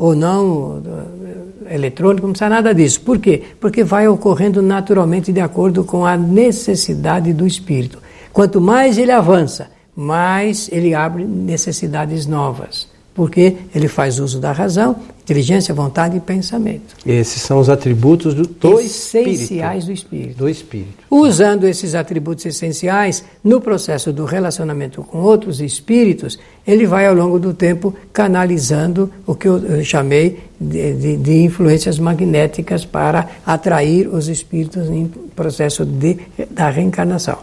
ou não eletrônico, não precisa nada disso. Por quê? Porque vai ocorrendo naturalmente de acordo com a necessidade do espírito. Quanto mais ele avança, mais ele abre necessidades novas, porque ele faz uso da razão, inteligência, vontade e pensamento. Esses são os atributos do essenciais espírito. Do espírito. Usando esses atributos essenciais, no processo do relacionamento com outros espíritos, ele vai ao longo do tempo canalizando o que eu chamei de influências magnéticas para atrair os espíritos em processo da reencarnação.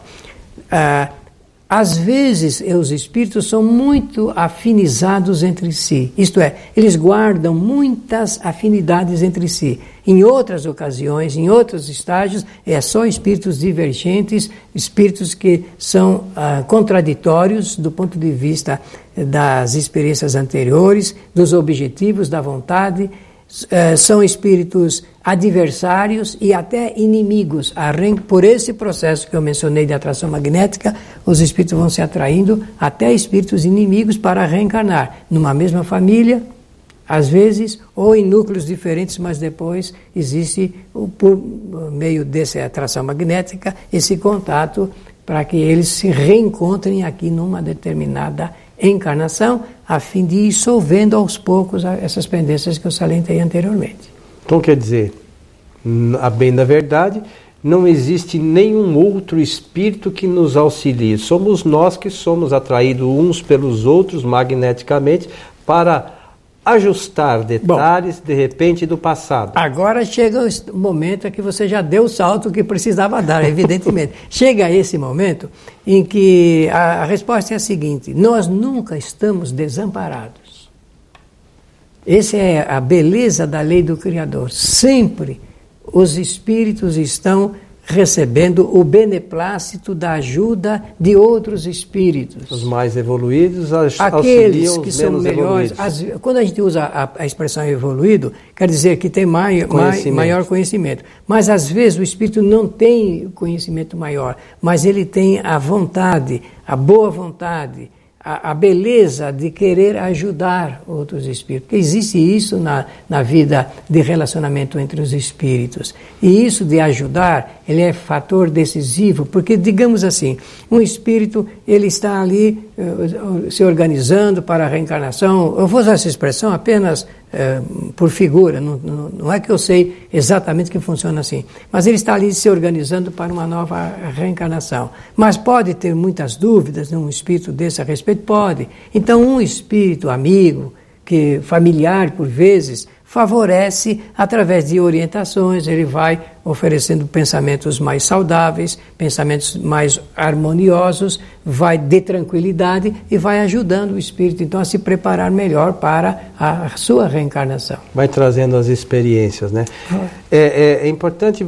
Às vezes, os espíritos são muito afinizados entre si, isto é, eles guardam muitas afinidades entre si. Em outras ocasiões, em outros estágios, é só espíritos divergentes, espíritos que são contraditórios do ponto de vista das experiências anteriores, dos objetivos, da vontade. São espíritos adversários e até inimigos. Por esse processo que eu mencionei de atração magnética, os espíritos vão se atraindo até espíritos inimigos para reencarnar numa mesma família, às vezes, ou em núcleos diferentes, mas depois existe, por meio dessa atração magnética, esse contato para que eles se reencontrem aqui numa determinada encarnação, a fim de ir solvendo aos poucos essas pendências que eu salientei anteriormente. Então, quer dizer, a bem da verdade, não existe nenhum outro espírito que nos auxilie. Somos nós que somos atraídos uns pelos outros magneticamente para ajustar detalhes, de repente, do passado. Agora chega o momento em que você já deu o salto que precisava dar, evidentemente. Chega esse momento em que a resposta é a seguinte: nós nunca estamos desamparados. Essa é a beleza da lei do Criador. Sempre os espíritos estão recebendo o beneplácito da ajuda de outros espíritos. Os mais evoluídos aqueles que os são menos melhores. Quando a gente usa a expressão evoluído, quer dizer que tem maior conhecimento. Mas às vezes o espírito não tem conhecimento maior, mas ele tem a vontade, a boa vontade, a beleza de querer ajudar outros espíritos. Porque existe isso na vida de relacionamento entre os espíritos. E isso de ajudar, ele é fator decisivo, porque, digamos assim, um espírito, ele está ali se organizando para a reencarnação. Eu vou usar essa expressão apenas por figura, não é que eu sei exatamente que funciona assim, mas ele está ali se organizando para uma nova reencarnação. Mas pode ter muitas dúvidas, um espírito desse a respeito? Pode. Então, um espírito amigo, familiar por vezes, favorece, através de orientações, ele vai oferecendo pensamentos mais saudáveis, pensamentos mais harmoniosos, vai de tranquilidade e vai ajudando o espírito, então, a se preparar melhor para a sua reencarnação. Vai trazendo as experiências, né? É importante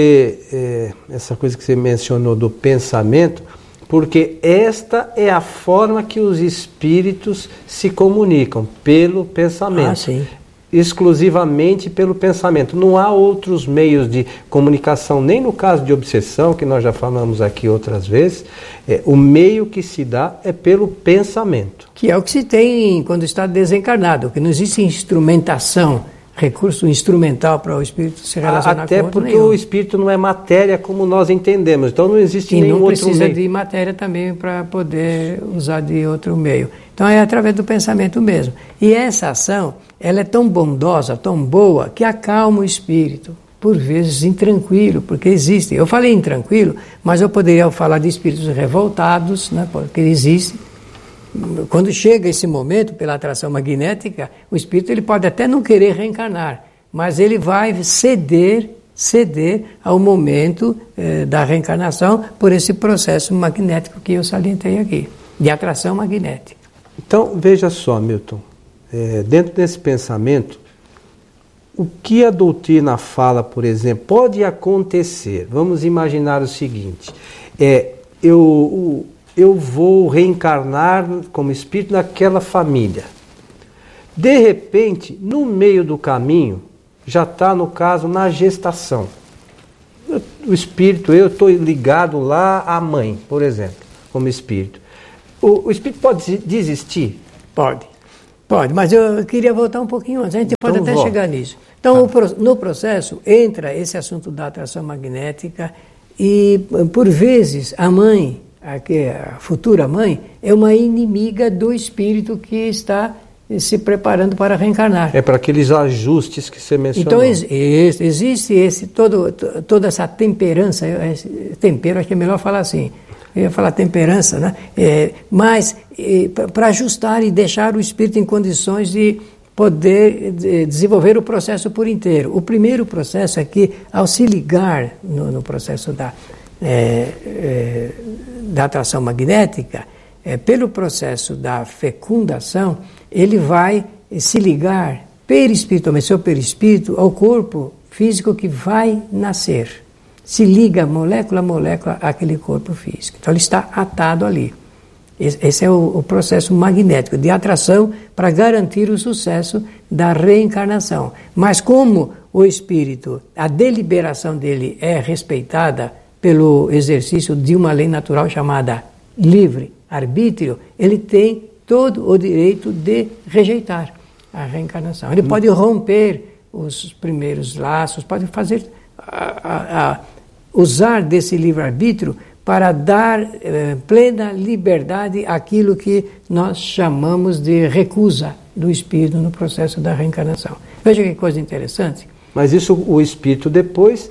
essa coisa que você mencionou do pensamento, porque esta é a forma que os espíritos se comunicam, pelo pensamento. Ah, sim. Exclusivamente pelo pensamento. Não há outros meios de comunicação, nem no caso de obsessão, que nós já falamos aqui outras vezes. O meio que se dá é pelo pensamento. Que é o que se tem quando está desencarnado, que não existe instrumentação, recurso instrumental para o espírito se relacionar até com outro porque nenhum. O espírito não é matéria como nós entendemos, então não existe nenhum outro meio. E não precisa de matéria também para poder usar de outro meio. Então é através do pensamento mesmo. E essa ação, ela é tão bondosa, tão boa, que acalma o espírito. Por vezes intranquilo, porque existe. Eu falei intranquilo, mas eu poderia falar de espíritos revoltados, né, porque existe. Quando chega esse momento, pela atração magnética, o espírito ele pode até não querer reencarnar, mas ele vai ceder ao momento da reencarnação por esse processo magnético que eu salientei aqui, de atração magnética. Então, veja só, Milton, dentro desse pensamento, o que a doutrina fala, por exemplo, pode acontecer. Vamos imaginar o seguinte, eu vou reencarnar como espírito naquela família. De repente, no meio do caminho, já está, no caso, na gestação. O espírito, eu estou ligado lá à mãe, por exemplo, como espírito. O espírito pode desistir? Pode. Pode, mas eu queria voltar um pouquinho antes. A gente pode até chegar nisso. Então, no processo, entra esse assunto da atração magnética e, por vezes, a mãe, a futura mãe, é uma inimiga do espírito que está se preparando para reencarnar. É para aqueles ajustes que você mencionou. Então, existe toda essa temperança, tempero, acho que é melhor falar assim, eu ia falar temperança, né? Mas para ajustar e deixar o espírito em condições de poder desenvolver o processo por inteiro. O primeiro processo é que, ao se ligar no processo da atração magnética, pelo processo da fecundação, ele vai se ligar perispiritualmente, seu perispírito, ao corpo físico que vai nascer. Se liga molécula a molécula àquele corpo físico. Então ele está atado ali. Esse é o processo magnético de atração para garantir o sucesso da reencarnação. Mas como o espírito, a deliberação dele é respeitada pelo exercício de uma lei natural chamada livre-arbítrio, ele tem todo o direito de rejeitar a reencarnação. Ele pode romper os primeiros laços, pode fazer usar desse livre-arbítrio para dar plena liberdade àquilo que nós chamamos de recusa do espírito no processo da reencarnação. Veja que coisa interessante. Mas isso o espírito depois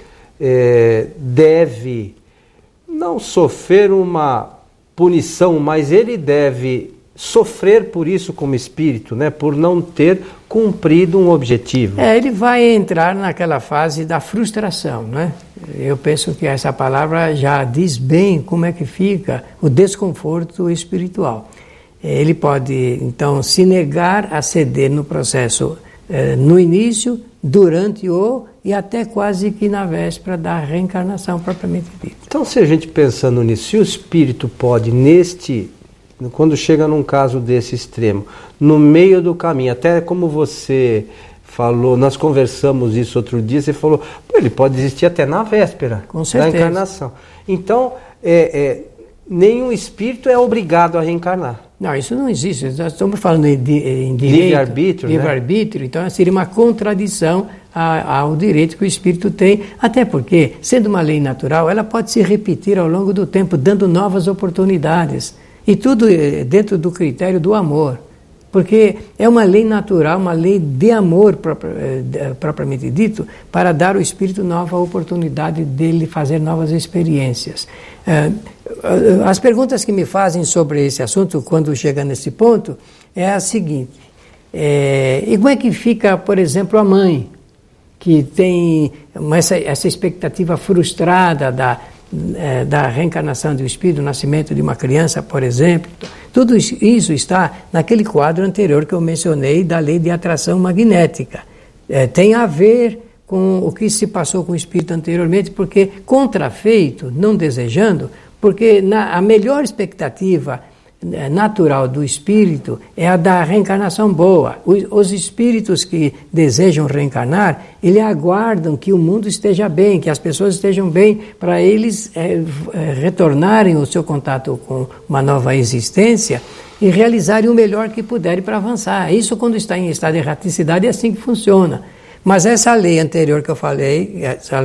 deve não sofrer uma punição, mas ele deve sofrer por isso como espírito, né? Por não ter cumprido um objetivo. Ele vai entrar naquela fase da frustração, né? Eu penso que essa palavra já diz bem como é que fica o desconforto espiritual. Ele pode, então, se negar a ceder no processo no início, durante e até quase que na véspera da reencarnação propriamente dita. Então, se a gente pensando nisso, se o espírito pode, quando chega num caso desse extremo, no meio do caminho, até como você falou, nós conversamos isso outro dia, você falou, ele pode existir até na véspera da encarnação. Então, nenhum espírito é obrigado a reencarnar. Não, isso não existe. Nós estamos falando em direito, livre-arbítrio, livre-arbítrio, né? Então seria uma contradição ao direito que o espírito tem, até porque, sendo uma lei natural, ela pode se repetir ao longo do tempo, dando novas oportunidades. E tudo dentro do critério do amor. Porque é uma lei natural, uma lei de amor propriamente dito, para dar ao espírito nova oportunidade dele fazer novas experiências. As perguntas que me fazem sobre esse assunto, quando chega nesse ponto, é a seguinte. E como é que fica, por exemplo, a mãe, que tem essa expectativa frustrada da reencarnação do espírito, do nascimento de uma criança, por exemplo? Tudo isso está naquele quadro anterior que eu mencionei da lei de atração magnética. Tem a ver com o que se passou com o espírito anteriormente, porque contrafeito, não desejando, porque a melhor expectativa natural do espírito é a da reencarnação boa. Os espíritos que desejam reencarnar, eles aguardam que o mundo esteja bem, que as pessoas estejam bem, para eles retornarem o seu contato com uma nova existência e realizarem o melhor que puderem para avançar. Isso, quando está em estado de erraticidade, é assim que funciona. Mas essa lei anterior que eu falei,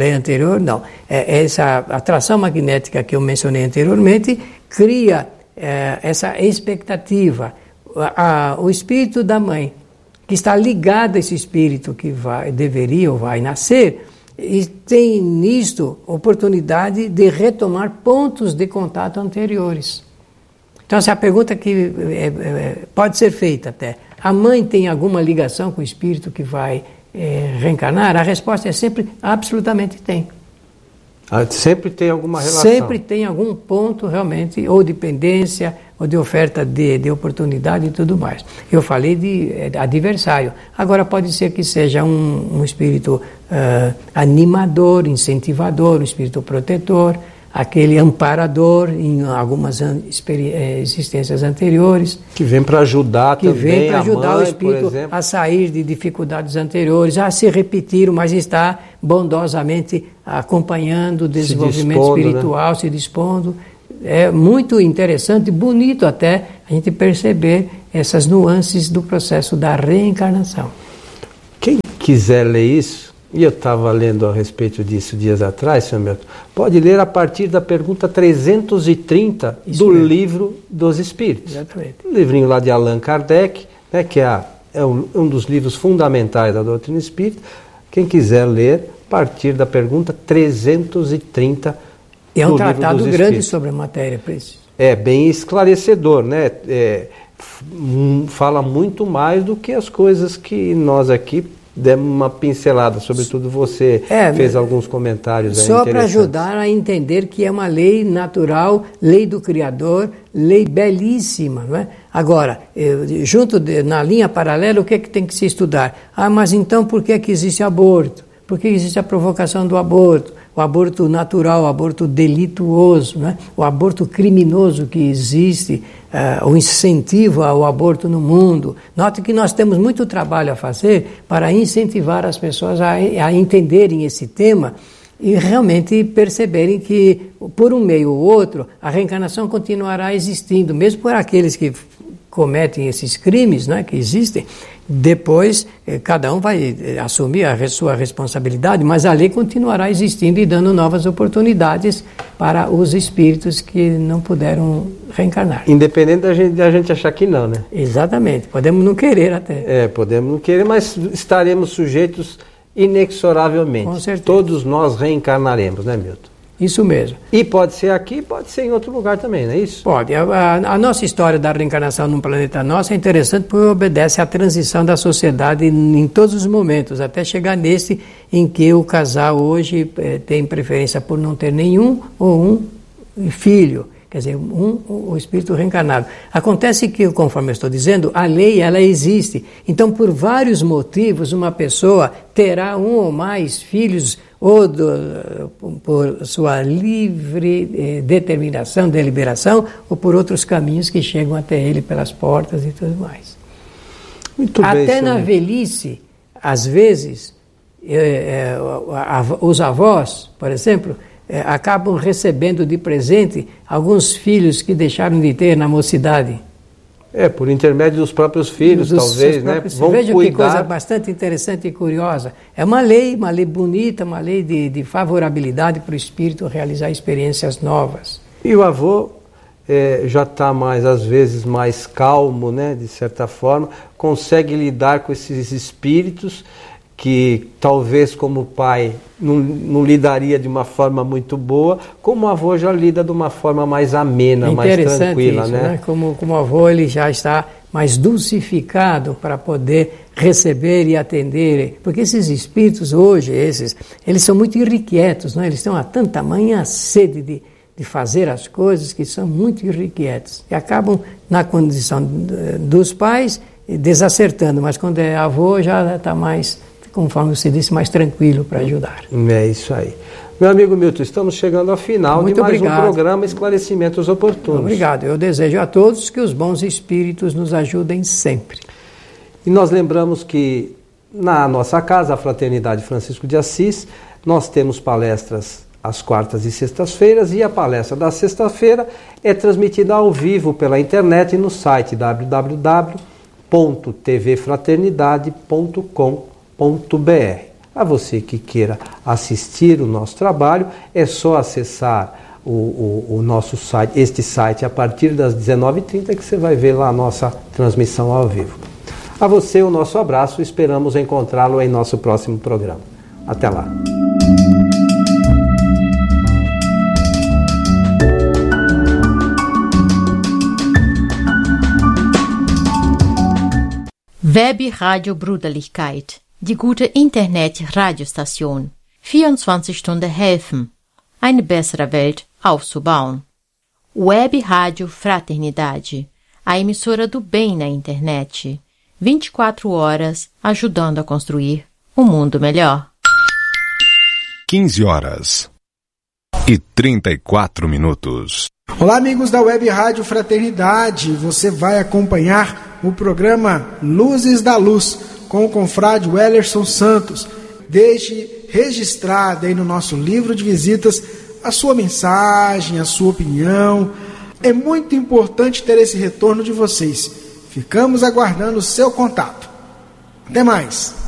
essa atração magnética que eu mencionei anteriormente, cria essa expectativa. O espírito da mãe, que está ligado a esse espírito que deveria ou vai nascer, e tem nisto oportunidade de retomar pontos de contato anteriores. Então, essa é a pergunta que pode ser feita até. A mãe tem alguma ligação com o espírito que vai reencarnar? A resposta é sempre, absolutamente tem. Sempre tem alguma relação. Sempre tem algum ponto realmente, ou de pendência, ou de oferta de oportunidade e tudo mais. Eu falei de adversário. Agora pode ser que seja um espírito animador, incentivador, um espírito protetor, aquele amparador em algumas existências anteriores. Que vem para ajudar também. Que vem para ajudar a mãe, o espírito a sair de dificuldades anteriores, a se repetir, mas está bondosamente acompanhando o desenvolvimento espiritual, né? Se dispondo. É muito interessante e bonito até a gente perceber essas nuances do processo da reencarnação. Quem quiser ler isso, e eu estava lendo a respeito disso dias atrás, senhor Milton, pode ler a partir da pergunta 330 isso do mesmo. Livro dos Espíritos. Exatamente. Um livrinho lá de Allan Kardec, né, que é um dos livros fundamentais da doutrina espírita. Quem quiser ler, a partir da pergunta 330 é um tratado grande sobre a matéria, preciso. É bem esclarecedor, né? Fala muito mais do que as coisas que nós aqui demos uma pincelada, sobretudo você fez alguns comentários. Só para ajudar a entender que é uma lei natural, lei do Criador, lei belíssima, não é? Agora, na linha paralela, o que é que tem que se estudar? Mas então por que é que existe aborto? Por que existe a provocação do aborto? O aborto natural, o aborto delituoso, né? O aborto criminoso que existe, o incentivo ao aborto no mundo. Note que nós temos muito trabalho a fazer para incentivar as pessoas a entenderem esse tema e realmente perceberem que, por um meio ou outro, a reencarnação continuará existindo, mesmo por aqueles que cometem esses crimes, né, que existem. Depois, cada um vai assumir a sua responsabilidade, mas a lei continuará existindo e dando novas oportunidades para os espíritos que não puderam reencarnar. Independente da gente achar que não, né? Exatamente. Podemos não querer até. Podemos não querer, mas estaremos sujeitos inexoravelmente. Com certeza. Todos nós reencarnaremos, né, Milton? Isso mesmo. E pode ser aqui, pode ser em outro lugar também, não é isso? Pode. A nossa história da reencarnação num planeta nosso é interessante porque obedece à transição da sociedade em todos os momentos, até chegar nesse em que o casal hoje tem preferência por não ter nenhum ou um filho. Quer dizer, o espírito reencarnado. Acontece que, conforme eu estou dizendo, a lei ela existe. Então, por vários motivos, uma pessoa terá um ou mais filhos ou por sua livre determinação, deliberação, ou por outros caminhos que chegam até ele pelas portas e tudo mais. Muito bem, até na velhice, às vezes, os avós, por exemplo, acabam recebendo de presente alguns filhos que deixaram de ter na mocidade. Por intermédio dos próprios filhos, talvez, né? Vão Veja cuidar. Que coisa bastante interessante e curiosa. É uma lei bonita, uma lei de favorabilidade para o espírito realizar experiências novas. E o avô já está às vezes, mais calmo, né? De certa forma, consegue lidar com esses espíritos que talvez como pai não lidaria de uma forma muito boa, como o avô já lida de uma forma mais amena, mais tranquila, isso, né? Como o avô ele já está mais dulcificado para poder receber e atender, porque esses espíritos hoje, eles são muito irrequietos, não é? Eles têm uma tamanha sede de fazer as coisas que são muito irrequietos e acabam na condição dos pais desacertando, mas quando é avô já está mais, conforme você disse, mais tranquilo para ajudar. É isso aí. Meu amigo Milton, estamos chegando ao final de mais um programa Esclarecimentos Oportunos. Obrigado. Eu desejo a todos que os bons espíritos nos ajudem sempre. E nós lembramos que na nossa casa, a Fraternidade Francisco de Assis, nós temos palestras às quartas e sextas-feiras, e a palestra da sexta-feira é transmitida ao vivo pela internet no site www.tvfraternidade.com.br. A você que queira assistir o nosso trabalho, é só acessar o nosso site, este site, a partir das 19h30, que você vai ver lá a nossa transmissão ao vivo. A você o nosso abraço, esperamos encontrá-lo em nosso próximo programa. Até lá. Web Radio Brüderlichkeit, die gute Internet-Radiostation. 24 Stunden helfen, eine bessere Welt aufzubauen. Web Rádio Fraternidade, a emissora do bem na internet. 24 horas ajudando a construir um mundo melhor. 15h34. Olá, amigos da Web Rádio Fraternidade. Você vai acompanhar o programa Luzes da Luz com o confrade Wellerson Santos. Deixe registrado aí no nosso livro de visitas a sua mensagem, a sua opinião. É muito importante ter esse retorno de vocês. Ficamos aguardando o seu contato. Até mais!